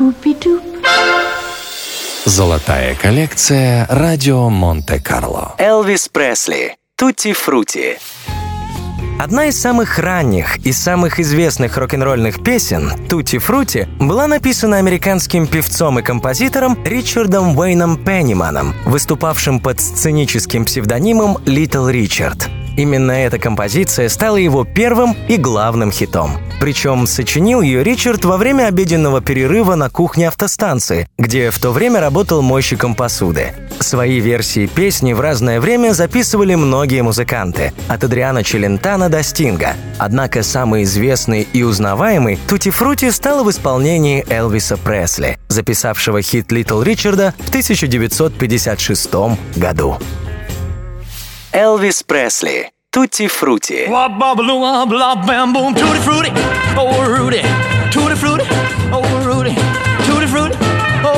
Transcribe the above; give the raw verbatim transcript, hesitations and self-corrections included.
Золотая коллекция «Радио Монте-Карло». Элвис Пресли. «Тутти-фрути». Одна из самых ранних и самых известных рок-н-ролльных песен «Тутти-фрути» была написана американским певцом и композитором Ричардом Уэйном Пенниманом, выступавшим под сценическим псевдонимом Little Richard. Именно эта композиция стала его первым и главным хитом. Причем сочинил ее Ричард во время обеденного перерыва на кухне автостанции, где в то время работал мойщиком посуды. Свои версии песни в разное время записывали многие музыканты, от Адриано Челентано до Стинга. Однако самый известный и узнаваемый «Тутти-фрути» стала в исполнении Элвиса Пресли, записавшего хит Little Ричарда в тысяча девятьсот пятьдесят шестом году. Элвис Пресли. «Тутти-фрути». Tutti frutti, oh Rudy, tutti frutti, oh Rudy.